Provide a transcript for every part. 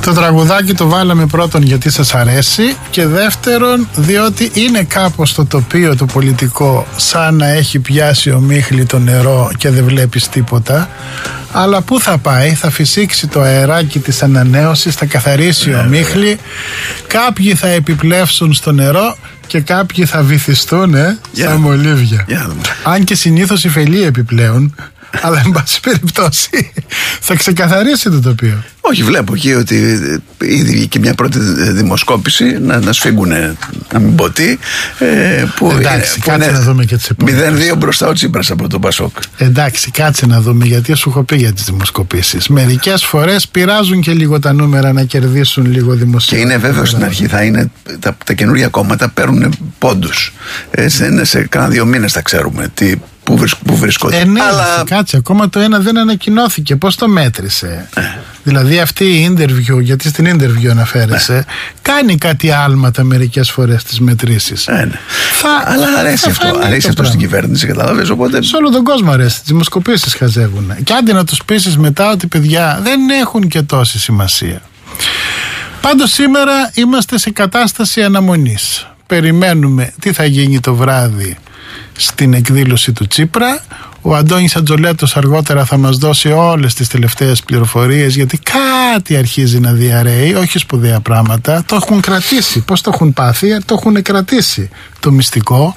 Το τραγουδάκι το βάλαμε πρώτον γιατί σας αρέσει και δεύτερον διότι είναι κάπως το τοπίο το πολιτικό σαν να έχει πιάσει ο Μίχλη το νερό και δεν βλέπεις τίποτα. Αλλά πού θα πάει, θα φυσήξει το αεράκι της ανανέωσης, θα καθαρίσει ο Μίχλη, κάποιοι θα επιπλεύσουν στο νερό και κάποιοι θα βυθιστούν σαν μολύβια. Αν και συνήθως οι φελοί επιπλέον, αλλά εν πάση περιπτώσει θα ξεκαθαρίσει το τοπίο. Όχι, βλέπω εκεί ότι ήδη βγήκε μια πρώτη δημοσκόπηση να σφίγγουνε, να μην πω τι. Εντάξει, κάτσε να δούμε και τις επόμενες. 0-2 μπροστά ο Τσίπρας από τον Πασόκ. Εντάξει, κάτσε να δούμε, γιατί σου έχω πει για τις δημοσκοπήσεις. Μερικές φορές πειράζουν και λίγο τα νούμερα να κερδίσουν λίγο δημοσία. Και είναι βέβαιο στην αρχή θα είναι τα καινούργια κόμματα παίρνουν πόντους. Σε κάνα 2 μήνες θα ξέρουμε πού βρίσκονται. Ναι, αλλά... κάτσε, ακόμα το ένα δεν ανακοινώθηκε. Πώς το μέτρησε? Δηλαδή αυτή η interview, γιατί στην interview αναφέρεσαι, κάνει κάτι άλματα μερικές φορές τις μετρήσεις. Αλλά αρέσει αυτό. Αρέσει αυτό στην κυβέρνηση, κατάλαβες. Οπότε... σε όλο τον κόσμο αρέσει. Τις δημοσκοπήσεις χαζεύουν. Και άντε να τους πείσεις μετά ότι παιδιά δεν έχουν και τόση σημασία. Πάντως σήμερα είμαστε σε κατάσταση αναμονής. Περιμένουμε τι θα γίνει το βράδυ στην εκδήλωση του Τσίπρα. Ο Αντώνης Ατζολέτος αργότερα θα μας δώσει όλες τις τελευταίες πληροφορίες, γιατί κάτι αρχίζει να διαρρέει, όχι σπουδαία πράγματα. Το έχουν κρατήσει. Πώς το έχουν πάθει? Το έχουν κρατήσει το μυστικό.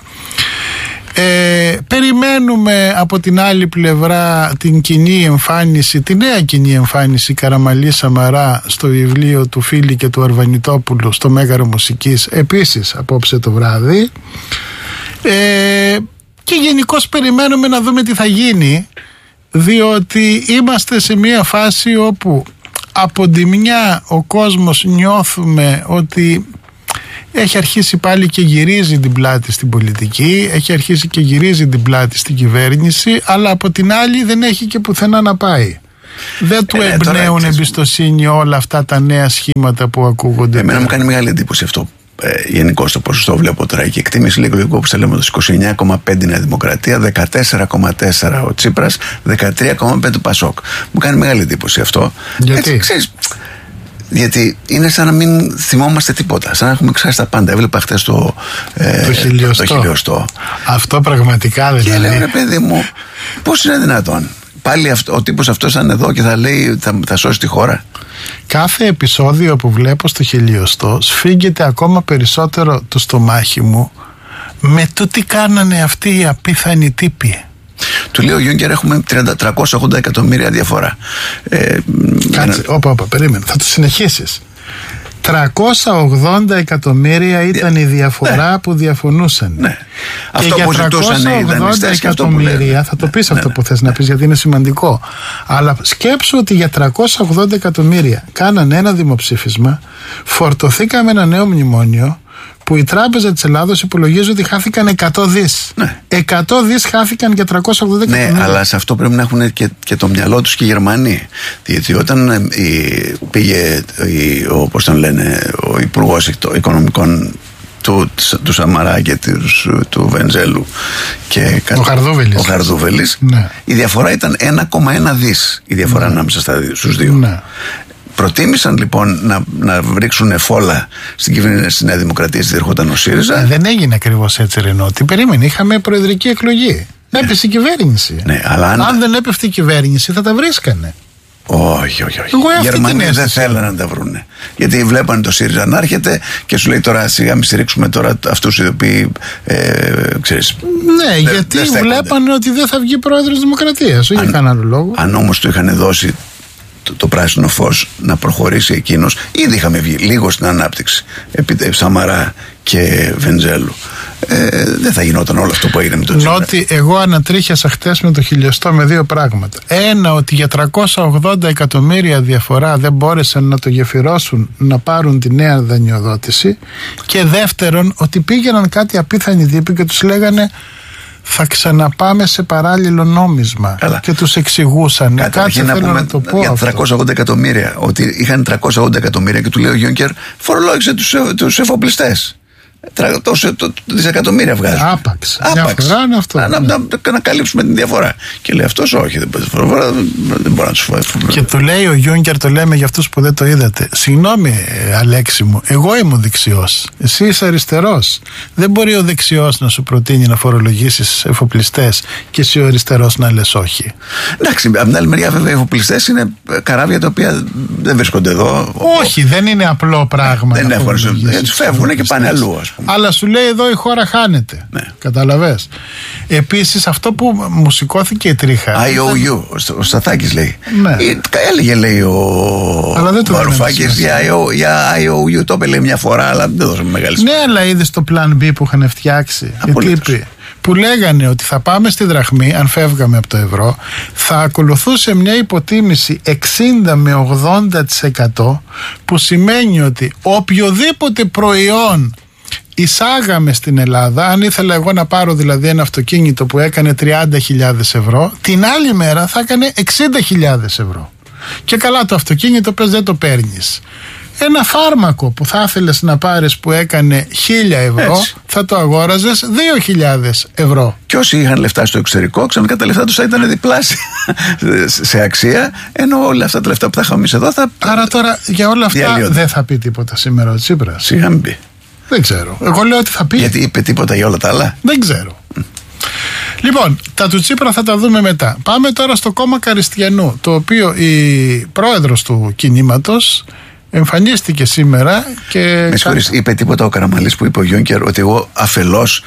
Περιμένουμε από την άλλη πλευρά την κοινή εμφάνιση, τη νέα κοινή εμφάνιση Καραμαλή Σαμαρά στο βιβλίο του Φίλη και του Αρβανιτόπουλου στο Μέγαρο Μουσικής, επίσης απόψε το βράδυ. Και γενικώς περιμένουμε να δούμε τι θα γίνει, διότι είμαστε σε μια φάση όπου από τη μια ο κόσμος νιώθουμε ότι έχει αρχίσει πάλι και γυρίζει την πλάτη στην πολιτική, έχει αρχίσει και γυρίζει την πλάτη στην κυβέρνηση, αλλά από την άλλη δεν έχει και πουθενά να πάει. Δεν του εμπνέουν εμπιστοσύνη όλα αυτά τα νέα σχήματα που ακούγονται. Εμένα μου κάνει μεγάλη εντύπωση αυτό. Γενικώς το ποσοστό βλέπω τώρα και εκτίμηση λίγο όπως τα λέμε, το 29,5 Νέα Δημοκρατία, 14,4 ο Τσίπρας, 13,5 το Πασόκ. Μου κάνει μεγάλη εντύπωση αυτό. Γιατί? Έτσι, ξέρεις, γιατί είναι σαν να μην θυμόμαστε τίποτα, σαν να έχουμε ξεχάσει τα πάντα. Έβλεπα χτες το χιλιοστό. Αυτό πραγματικά δεν είναι. Και λέω, ρε παιδί μου, πώς είναι δυνατόν? Πάλι ο τύπος αυτός θα είναι εδώ και θα λέει θα σώσει τη χώρα. Κάθε επεισόδιο που βλέπω στο χιλιοστό σφίγγεται ακόμα περισσότερο το στομάχι μου με το τι κάνανε αυτοί οι απίθανοι τύποι. Του λέει ο Γιούγκερ έχουμε 380 εκατομμύρια διαφορά. Κάτσε, περίμενε, θα το συνεχίσεις. 380 εκατομμύρια ήταν η διαφορά που διαφωνούσαν. Ναι. Και αυτό για που ζητούσαν οι 380 εκατομμύρια θα το πεις αυτό που θες να πεις, γιατί είναι σημαντικό. Αλλά σκέψου ότι για 380 εκατομμύρια κάνανε ένα δημοψήφισμα, φορτωθήκαμε ένα νέο μνημόνιο που η Τράπεζα της Ελλάδος υπολογίζει ότι χάθηκαν 100 δις. Ναι. 100 δις χάθηκαν για 380 εκατομμύρια. Ναι, αλλά σε αυτό πρέπει να έχουν και το μυαλό τους και οι Γερμανοί. Γιατί όταν πήγε όπως τον λένε, ο Υπουργός Οικονομικών του Σαμαρά και του Βενζέλου και ο Χαρδούβελης, ναι. Η διαφορά ήταν 1,1 δις η διαφορά ανάμεσα στους δύο. Ναι. Προτίμησαν λοιπόν να ρίξουν φόλα στην κυβέρνηση της Νέα Δημοκρατία, στη διερχόταν ο ΣΥΡΙΖΑ. Δεν έγινε ακριβώς έτσι, Ρενό. Τι περίμενε, είχαμε προεδρική εκλογή. Έπεσε η κυβέρνηση. Ναι, αλλά αν δεν έπεφτε η κυβέρνηση θα τα βρίσκανε. Όχι. Οι Γερμανοί δεν θέλανε να τα βρούνε. Γιατί βλέπανε το ΣΥΡΙΖΑ να έρχεται και σου λέει τώρα σιγά μην στηρίξουμε τώρα αυτούς οι οποίοι ξέρεις. Ναι, γιατί βλέπανε ότι δεν θα βγει πρόεδρος Δημοκρατίας. Όχι για κανένα λόγο. Αν όμως του είχαν δώσει το πράσινο φως να προχωρήσει εκείνος, ήδη είχαμε βγει λίγο στην ανάπτυξη επί Σαμαρά και Βενζέλου. Δεν θα γινόταν όλο αυτό που έγινε με τον Τσίπρα. Ότι εγώ ανατρίχιασα χτες με το χιλιοστό με δύο πράγματα. Ένα, ότι για 380 εκατομμύρια διαφορά δεν μπόρεσαν να το γεφυρώσουν να πάρουν τη νέα δανειοδότηση. Και δεύτερον, ότι πήγαιναν κάτι απίθανοι τύποι και τους λέγανε θα ξαναπάμε σε παράλληλο νόμισμα. Καλά. Και τους εξηγούσαν. Κάτι θέλω να το πω. Για 380 εκατομμύρια. Ότι είχαν 380 εκατομμύρια και του λέει ο Γιούνκερ φορολόγησε τους εφοπλιστές. τόσο δισεκατομμύρια βγάζουν. Άπαξ. Να καλύψουμε την διαφορά. Και λέει αυτός όχι, δεν μπορεί να τους φάει. Και του λέει ο Γιούνκερ, το λέμε για αυτούς που δεν το είδατε. Συγγνώμη, Αλέξη μου, εγώ είμαι ο δεξιός. Εσύ είσαι αριστερός. Δεν μπορεί ο δεξιός να σου προτείνει να φορολογήσεις εφοπλιστές και εσύ ο αριστερός να λες όχι. Εντάξει, από την άλλη μεριά, βέβαια, οι εφοπλιστές είναι καράβια τα οποία δεν βρίσκονται εδώ. Όχι, δεν είναι απλό πράγμα. Δεν έχουν. Φεύγουν και πάνε αλλού, ας πούμε. Αλλά σου λέει εδώ η χώρα χάνεται. Ναι. Καταλαβες. Επίσης, αυτό που μου σηκώθηκε η τρίχα. IOU, ο Σταθάκης λέει. Ναι. Έλεγε, λέει, ο Βαρουφάκης για IOU. Το είπε, λέει, μια φορά, αλλά δεν δώσαμε μεγάλη σημασία. Ναι, αλλά είδες το Plan B που είχαν φτιάξει. Που λέγανε ότι θα πάμε στη δραχμή, αν φεύγαμε από το ευρώ, θα ακολουθούσε μια υποτίμηση 60 με 80%, που σημαίνει ότι οποιοδήποτε προϊόν εισάγαμε στην Ελλάδα, αν ήθελα εγώ να πάρω δηλαδή ένα αυτοκίνητο που έκανε 30.000 ευρώ, την άλλη μέρα θα έκανε 60.000 ευρώ. Και καλά, το αυτοκίνητο πες δεν το παίρνεις. Ένα φάρμακο που θα ήθελες να πάρεις που έκανε 1.000 ευρώ, έτσι, θα το αγόραζες 2.000 ευρώ. Και όσοι είχαν λεφτά στο εξωτερικό, ξαφνικά τα λεφτά τους θα ήταν διπλάσια σε αξία, ενώ όλα αυτά τα λεφτά που θα είχαμε εδώ θα. Άρα τώρα για όλα αυτά δεν θα πει τίποτα σήμερα ο Τσίπρας. Είχαμε πει. Δεν ξέρω. Εγώ λέω ότι θα πει. Γιατί είπε τίποτα για όλα τα άλλα. Δεν ξέρω. Λοιπόν, τα του Τσίπρα θα τα δούμε μετά. Πάμε τώρα στο κόμμα Καριστιανού, το οποίο η πρόεδρος του κινήματος εμφανίστηκε σήμερα και. Με συγχωρείς, είπε τίποτα ο Καραμανλής που είπε ο Γιούνκερ ότι εγώ αφελώς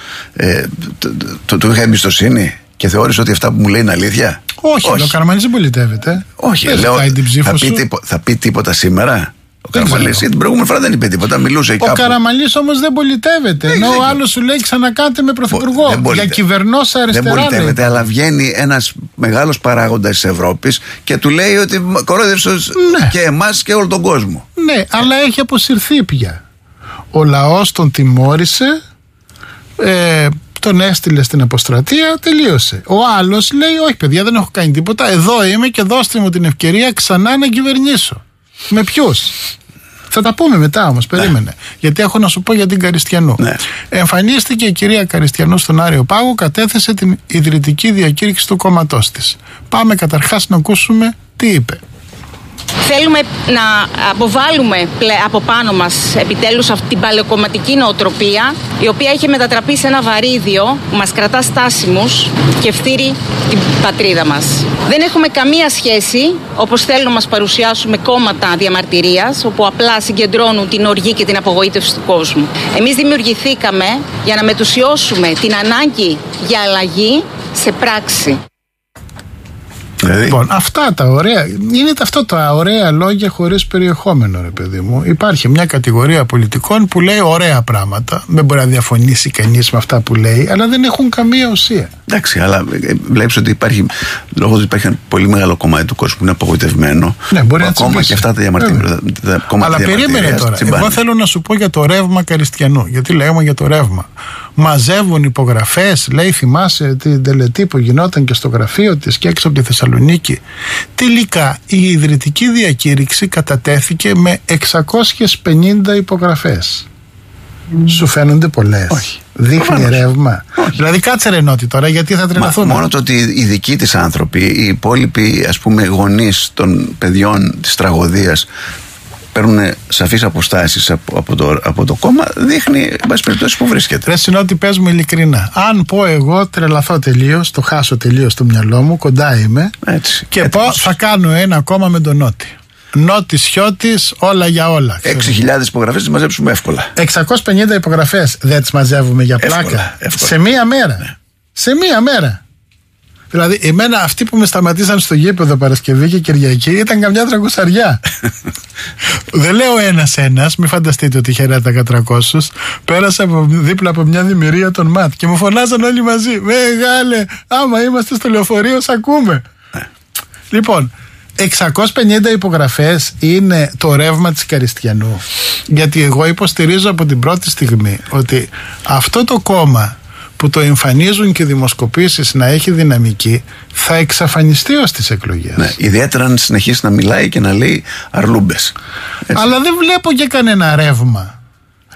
του είχα εμπιστοσύνη και θεώρησε ότι αυτά που μου λέει είναι αλήθεια? Όχι. Ο Καραμανλής δεν πολιτεύεται. Όχι, λέω, θα πει τίποτα σήμερα ο Καραμανλής? Την προηγούμενη φορά δεν είπε τίποτα, μιλούσε κάπου. Ο Καραμανλής όμως δεν πολιτεύεται. Ενώ ο άλλος σου λέει ξανακάτε με πρωθυπουργό. Για κυβερνόσα αριστερά. Δεν πολιτεύεται, αλλά βγαίνει ένας μεγάλος παράγοντας της Ευρώπης και του λέει ότι κορόιδευσε και εμάς και όλο τον κόσμο. Ναι, αλλά έχει αποσυρθεί πια. Ο λαός τον τιμώρησε, τον έστειλε στην αποστρατεία, τελείωσε. Ο άλλος λέει όχι παιδιά, δεν έχω κάνει τίποτα, εδώ είμαι και δώστε μου την ευκαιρία ξανά να κυβερνήσω. Με ποιους? Θα τα πούμε μετά όμως, περίμενε. Ναι. Γιατί έχω να σου πω για την Καριστιανού. Ναι. Εμφανίστηκε η κυρία Καριστιανού στον Άριο Πάγο, κατέθεσε την ιδρυτική διακήρυξη του κόμματός της. Πάμε καταρχάς να ακούσουμε τι είπε. Θέλουμε να αποβάλουμε από πάνω μας επιτέλους αυτή την παλαιοκομματική νοοτροπία, η οποία έχει μετατραπεί σε ένα βαρύδιο που μας κρατά στάσιμους και φτύρει την πατρίδα μας. Δεν έχουμε καμία σχέση, όπως θέλουν να μας παρουσιάσουν, με κόμματα διαμαρτυρίας, όπου απλά συγκεντρώνουν την οργή και την απογοήτευση του κόσμου. Εμείς δημιουργηθήκαμε για να μετουσιώσουμε την ανάγκη για αλλαγή σε πράξη. Λοιπόν, αυτά τα ωραία, είναι αυτό τα ωραία λόγια χωρίς περιεχόμενο, ρε παιδί μου. Υπάρχει μια κατηγορία πολιτικών που λέει ωραία πράγματα. Δεν μπορεί να διαφωνήσει κανείς με αυτά που λέει, αλλά δεν έχουν καμία ουσία. Εντάξει, αλλά βλέπεις ότι υπάρχει, λόγω ότι υπάρχει ένα πολύ μεγάλο κομμάτι του κόσμου που είναι απογοητευμένο. Ναι, μπορεί να ακόμα και αυτά τα διαμαρτύρια. Αλλά περίμενε τώρα. Εγώ θέλω να σου πω για το ρεύμα Καριστιανού. Γιατί λέγαμε για το ρεύμα. Μαζεύουν υπογραφές, λέει, θυμάσαι την τελετή που γινόταν και στο γραφείο της και έξω από τη Θεσσαλονίκη. Τελικά η ιδρυτική διακήρυξη κατατέθηκε με 650 υπογραφές. Σου φαίνονται πολλές? Όχι. Δείχνει ρεύμα? Όχι. Δηλαδή κάτσε ρε Νότι τώρα, γιατί θα τρελαθούν? Μόνο το ότι οι δικοί της άνθρωποι, οι υπόλοιποι ας πούμε γονείς των παιδιών της τραγωδίας παίρνουν σαφείς αποστάσεις από το κόμμα, δείχνει εν πάση περιπτώσει που βρίσκεται. Ρε Συνότι, πες μου ειλικρινά, αν πω εγώ τρελαθώ τελείως, το χάσω τελείως στο μυαλό μου, κοντά είμαι, έτσι, και πω θα κάνω ένα κόμμα με τον Νότι. Νότης, Χιώτης, όλα για όλα. 6.000 υπογραφές τις μαζέψουμε εύκολα. 650 υπογραφές δεν τις μαζεύουμε για πλάκα? Εύκολα. Σε μία μέρα. Ναι. Σε μία μέρα. Δηλαδή, εμένα αυτοί που με σταματήσαν στο γήπεδο Παρασκευή και Κυριακή ήταν καμιά 300. Δεν λέω ένας, μην φανταστείτε ότι χαιρέτακα 300. Πέρασα δίπλα από μια δημιουργία των ΜΑΤ και μου φωνάζαν όλοι μαζί. Μεγάλε, άμα είμαστε στο λεωφορείο, σ' ακούμε. Λοιπόν, 650 υπογραφές είναι το ρεύμα της Καριστιανού. Γιατί εγώ υποστηρίζω από την πρώτη στιγμή ότι αυτό το κόμμα που το εμφανίζουν και δημοσκοπήσεις να έχει δυναμική θα εξαφανιστεί ως τις εκλογές. Ναι, ιδιαίτερα αν συνεχίσει να μιλάει και να λέει αρλούμπες. Αλλά δεν βλέπω και κανένα ρεύμα.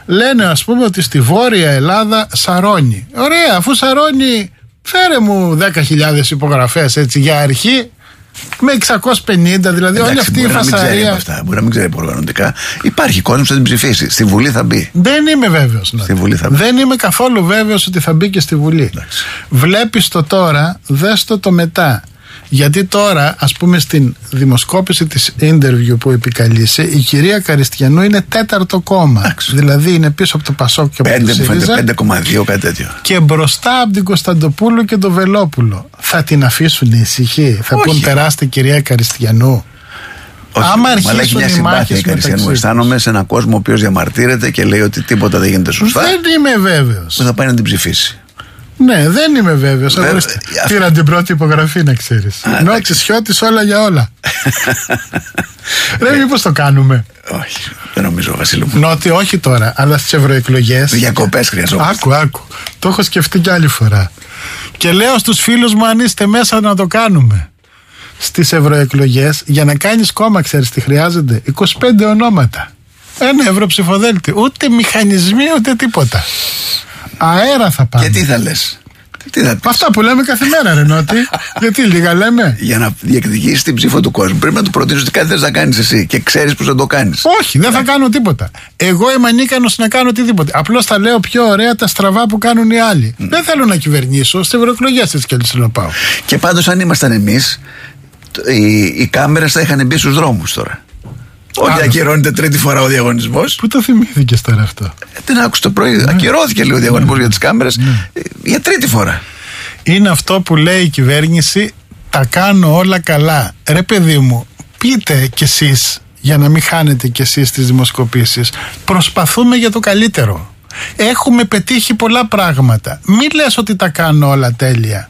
λένε ας πούμε ότι στη Βόρεια Ελλάδα σαρώνει. Ωραία, αφού σαρώνει, φέρε μου 10.000 υπογραφές έτσι για αρχή, με 650, δηλαδή όλη αυτή η φασαρία. Μπορεί να μην ξέρει προγραμματικά. Υπάρχει κόσμος που θα την ψηφίσει. Στη Βουλή θα μπει. Δεν είμαι βέβαιος. Στη Βουλή θα μπει. Δεν είμαι καθόλου βέβαιος ότι θα μπει και στη Βουλή. Εντάξει. Βλέπεις το τώρα, δες το μετά. Γιατί τώρα, ας πούμε, στην δημοσκόπηση της interview που επικαλείσαι, η κυρία Καριστιανού είναι 4ο κόμμα. Εντάξει. Δηλαδή είναι πίσω από το Πασόκ και από το ΣΥΡΙΖΑ. 5,2, κάτι τέτοιο. Και μπροστά από την Κωνσταντοπούλου και τον Βελόπουλο. Θα την αφήσουν ησυχή? Θα πούν περάστε κυρία Καριστιανού? Όχι, άμα αρχίσουν έχει μια συμπάθεια η Καριστιανού. Αισθάνομαι σε έναν κόσμο ο οποίος διαμαρτύρεται και λέει ότι τίποτα δεν γίνεται σωστά. Δεν είμαι βέβαιος. Που θα πάει να την ψηφίσει. Ναι, δεν είμαι βέβαιος. Πήρα την πρώτη υπογραφή, να ξέρεις. Νότσι Σιώτης, όλα για όλα. Ρε, μήπως το κάνουμε? Όχι, δεν νομίζω, Βασίλη μου. Νότι, όχι τώρα, αλλά στις ευρωεκλογές. Διακοπές χρειαζόμαστε. Άκου. Το έχω σκεφτεί κι άλλη φορά. Και λέω στους φίλους μου, αν είστε μέσα, να το κάνουμε. Στις ευρωεκλογές, για να κάνεις κόμμα, ξέρεις τι χρειάζεται? 25 ονόματα. Ένα ευρωψηφοδέλτιο. Ούτε μηχανισμοί, ούτε τίποτα. Αέρα θα πάμε. Και τι θα λες? Αυτά που λέμε κάθε μέρα, ρε Νότι. Γιατί λίγα λέμε? Για να διεκδικήσεις την ψήφο του κόσμου, πρέπει να του προτείνεις ότι κάτι θες να κάνεις εσύ και ξέρεις πώς θα το κάνεις. Όχι, δεν θα κάνω τίποτα. Εγώ είμαι ανίκανος να κάνω οτιδήποτε. Απλώς θα λέω πιο ωραία τα στραβά που κάνουν οι άλλοι. Δεν θέλω να κυβερνήσω. Στις ευρωεκλογές έτσι κι αλλιώς να πάω. Και πάντως, αν ήμασταν εμείς, οι κάμερες θα είχαν μπει στους δρόμους τώρα. Ότι ακυρώνεται τρίτη φορά ο διαγωνισμός. Πού το θυμήθηκες τώρα αυτό? Την άκουσα το πρωί. Ακυρώθηκε λίγο ο διαγωνισμός για τις κάμερες για τρίτη φορά. Είναι αυτό που λέει η κυβέρνηση, τα κάνω όλα καλά. Ρε παιδί μου, πείτε κι εσείς, για να μην χάνετε κι εσείς τις δημοσκοπήσεις, προσπαθούμε για το καλύτερο. Έχουμε πετύχει πολλά πράγματα. Μην λες ότι τα κάνω όλα τέλεια.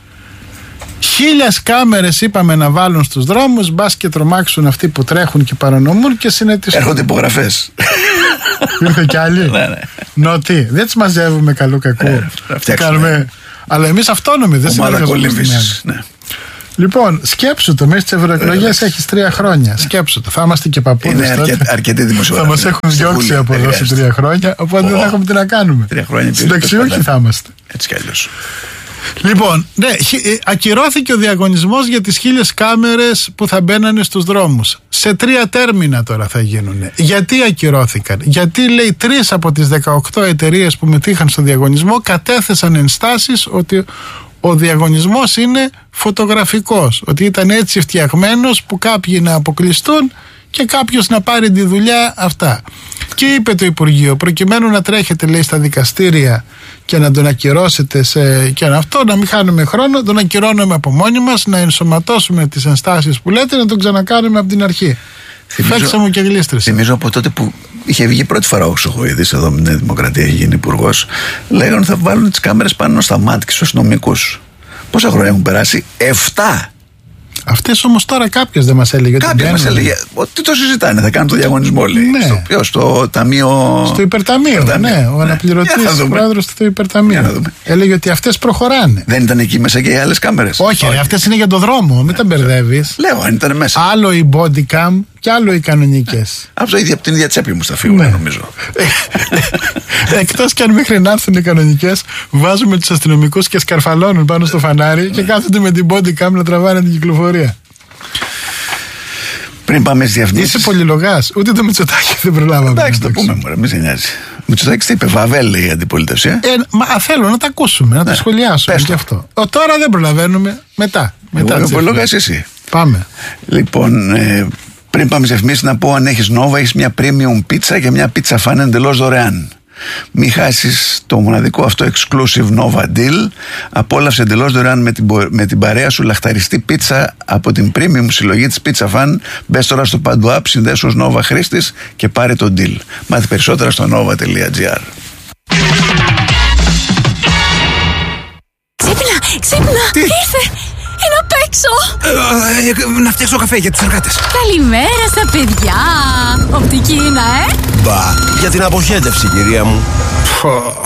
1000 κάμερες είπαμε να βάλουν στους δρόμους, μπας και τρομάξουν αυτοί που τρέχουν και παρανομούν και συνετιστούν. Έρχονται υπογραφές. Ήρθε κι άλλοι. Ναι. Νότι, δεν τις μαζεύουμε καλό κακό. Κάνουμε. Αλλά εμείς αυτόνομοι δεν συμμετέχουμε. Ναι. Λοιπόν, σκέψου το, μέσα στις ευρωεκλογές έχεις 3 χρόνια. Σκέψου το, θα είμαστε και παππούδες. Είναι αρκετή δημοσιογραφία. Θα μας έχουν διώξει από εδώ σε 3 χρόνια, οπότε δεν θα έχουμε τι να κάνουμε. 3 χρόνια συνταξιούχοι θα είμαστε. Έτσι κι αλλιώς. Λοιπόν, ναι, ακυρώθηκε ο διαγωνισμός για τις 1000 κάμερες που θα μπαίνανε στους δρόμους. Σε 3 τέρμινα τώρα θα γίνουν. Γιατί ακυρώθηκαν? Γιατί λέει 3 από τις 18 εταιρείες που μετήχαν στο διαγωνισμό κατέθεσαν ενστάσεις ότι ο διαγωνισμός είναι φωτογραφικός. Ότι ήταν έτσι φτιαγμένος που κάποιοι να αποκλειστούν και κάποιος να πάρει τη δουλειά αυτά. Και είπε το Υπουργείο, προκειμένου να τρέχετε, λέει, στα δικαστήρια και να τον ακυρώσετε και αυτό, να μην χάνουμε χρόνο, τον ακυρώνουμε από μόνοι μας, να ενσωματώσουμε τις ενστάσεις που λέτε, να τον ξανακάνουμε από την αρχή. Φέξα μου και γλίστρεσε. Θυμίζω από τότε που είχε βγει πρώτη φορά ο Χρυσοχοίδης εδώ με την Δημοκρατία, είχε γίνει υπουργός, λέγανε θα βάλουν τις κάμερες πάνω στα μάτια και στους αστυνομικούς. Πόσα χρόνια έχουν περάσει? 7. Αυτές όμως τώρα κάποιος δεν μας έλεγε. Κάποιος μας έλεγε ότι το συζητάνε, θα κάνουν το διαγωνισμό, λέει. Ναι. Στο ταμείο. Στο υπερταμείο, ναι. Ο αναπληρωτής πρόεδρος του υπερταμείου έλεγε ότι αυτές προχωράνε. Δεν ήταν εκεί μέσα και οι άλλες κάμερες? Όχι, αυτές είναι για το δρόμο, μην τα μπερδεύεις. Λέω, αν ήταν μέσα. Άλλο οι body cam και άλλο οι κανονικές. Από την ίδια τσέπη μου στα φύγουν, νομίζω. Εκτός κι αν μέχρι να έρθουν οι κανονικές, βάζουμε τους αστυνομικούς και σκαρφαλώνουν πάνω στο φανάρι και κάθονται με την body cam να τραβάνε την κυκλοφορία. Πριν πάμε στις διαφημίσεις. Είσαι πολυλογάς. Ούτε το Μητσοτάκη δεν προλάβαμε. Εντάξει, το πούμε, μωρέ, μη σε νοιάζει. Μητσοτάκης τι είπε? Βαβέλ, λέει η αντιπολίτευση. Θέλω να τα ακούσουμε, να τα σχολιάσουμε και αυτό. Τώρα δεν προλαβαίνουμε. Μετά. Εγώ πολυλογάς εσύ. Πάμε. Λοιπόν, πριν πάμε στις διαφημίσεις, να πω, αν έχεις Nova, έχεις μια premium πίτσα και μια πίτσα φαν εντελώς δωρεάν. Μην χάσεις το μοναδικό αυτό exclusive Nova deal. Απόλαυσε εντελώς δωρεάν με την παρέα σου λαχταριστή πίτσα από την premium συλλογή της Pizza Fan. Μπες τώρα στο Pando App, συνδέσου ως Nova χρήστης και πάρε το deal. Μάθει περισσότερα στο nova.gr. Ξύπνα! Τι? Ήρθε! Είναι απ' έξω! Να φτιάξω καφέ για τους εργάτες. Καλημέρα στα παιδιά! Οπτική είναι, Μπα, για την αποχέτευση, κυρία μου.